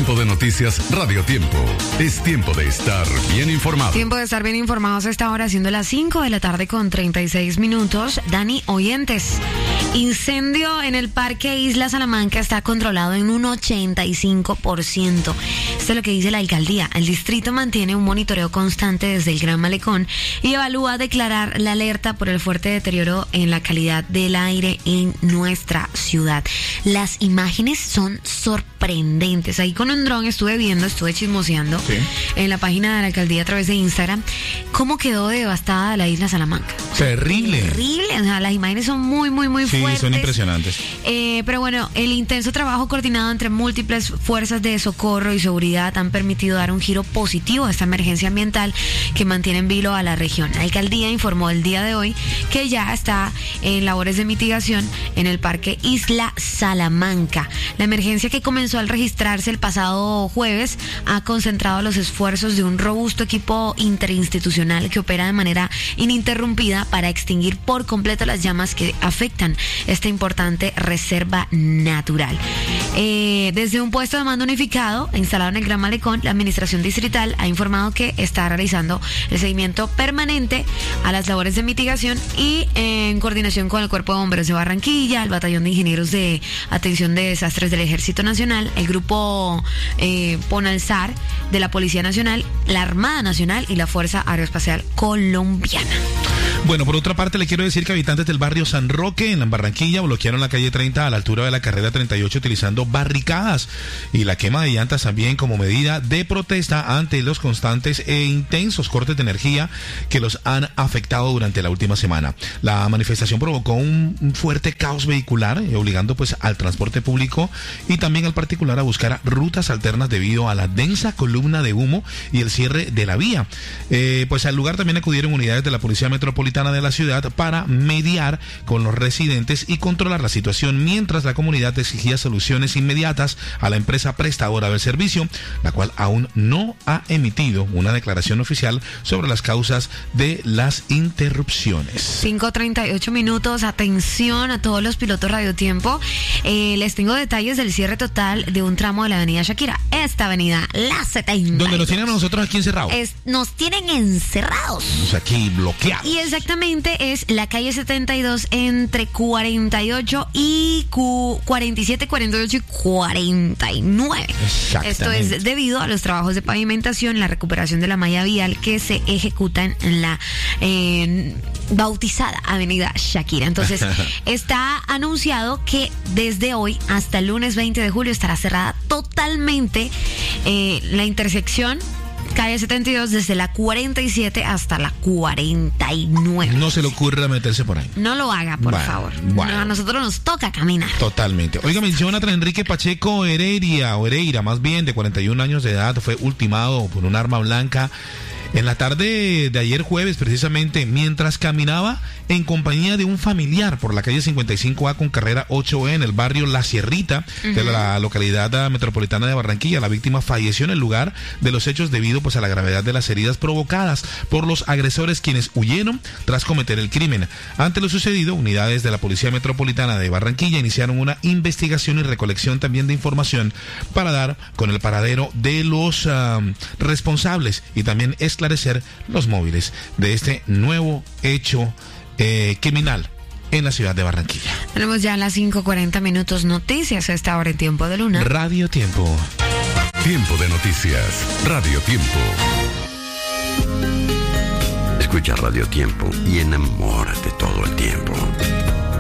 Tiempo de noticias, Radio Tiempo. Es tiempo de estar bien informado. Tiempo de estar bien informados a esta hora, siendo las 5 de la tarde con 36 minutos. Dani, oyentes, incendio en el Parque Isla Salamanca está controlado en un 85%. Esto es lo que dice la alcaldía. El distrito mantiene un monitoreo constante desde el Gran Malecón y evalúa declarar la alerta por el fuerte deterioro en la calidad del aire en nuestra ciudad. Las imágenes son sorprendentes. Ahí con un dron estuve chismoseando en la página de la alcaldía a través de Instagram cómo quedó devastada la Isla Salamanca. Terrible. Terrible. O sea, las imágenes son muy fuertes. Sí, son impresionantes. Pero bueno, el intenso trabajo coordinado entre múltiples fuerzas de socorro y seguridad han permitido dar un giro positivo a esta emergencia ambiental que mantiene en vilo a la región. La alcaldía informó el día de hoy que ya está en labores de mitigación en el Parque Isla Salamanca. La emergencia, que comenzó al registrarse el pasado jueves, ha concentrado los esfuerzos de un robusto equipo interinstitucional que opera de manera ininterrumpida para extinguir por completo las llamas que afectan esta importante reserva natural. Desde un puesto de mando unificado instalado en el Gran Malecón, la administración distrital ha informado que está realizando el seguimiento permanente a las labores de mitigación y en coordinación con el Cuerpo de Bomberos de Barranquilla, el Batallón de Ingenieros de Atención de Desastres del Ejército Nacional, el Grupo Ponalzar de la Policía Nacional, la Armada Nacional y la Fuerza Aeroespacial Colombiana. Bueno, por otra parte, le quiero decir que habitantes del barrio San Roque, en Barranquilla, bloquearon la calle 30 a la altura de la carrera 38 utilizando barricadas y la quema de llantas también como medida de protesta ante los constantes e intensos cortes de energía que los han afectado durante la última semana. La manifestación provocó un fuerte caos vehicular, obligando pues al transporte público y también al particular a buscar rutas alternas debido a la densa columna de humo y el cierre de la vía. Pues al lugar también acudieron unidades de la Policía Metropolitana de la ciudad para mediar con los residentes y controlar la situación, mientras la comunidad exigía soluciones inmediatas a la empresa prestadora del servicio, la cual aún no ha emitido una declaración oficial sobre las causas de las interrupciones. 5:38 minutos, atención a todos los pilotos Radio Tiempo. Les tengo detalles del cierre total de un tramo de la avenida Shakira. Esta avenida, la 72. Donde nos tienen a nosotros aquí encerrados. Nos tienen encerrados. O sea, aquí bloqueados. Y exactamente es la calle 72 entre 48 y 47, 48 y 49. Esto es debido a los trabajos de pavimentación, la recuperación de la malla vial que se ejecutan en la bautizada avenida Shakira. Entonces, está anunciado que desde hoy hasta el lunes 20 de julio estará cerrada totalmente la intersección calle 72 desde la 47 hasta la 49. No se le ocurra meterse por ahí. No lo haga, por favor. Bueno. A nosotros nos toca caminar. Totalmente. Oiga, Jonathan Enrique Pacheco Hereira, más bien, de 41 años de edad, fue ultimado por un arma blanca en la tarde de ayer jueves, precisamente, mientras caminaba en compañía de un familiar por la calle 55A con carrera 8E en el barrio La Sierrita de la localidad metropolitana de Barranquilla. La víctima falleció en el lugar de los hechos debido pues a la gravedad de las heridas provocadas por los agresores, quienes huyeron tras cometer el crimen. Ante lo sucedido, unidades de la Policía Metropolitana de Barranquilla iniciaron una investigación y recolección también de información para dar con el paradero de los responsables y también esclarecer los móviles de este nuevo hecho criminal en la ciudad de Barranquilla. Tenemos ya las 5:40 minutos, noticias a esta hora en Tiempo de Luna. Radio Tiempo. Tiempo de noticias, Radio Tiempo. Escucha Radio Tiempo y enamórate todo el tiempo.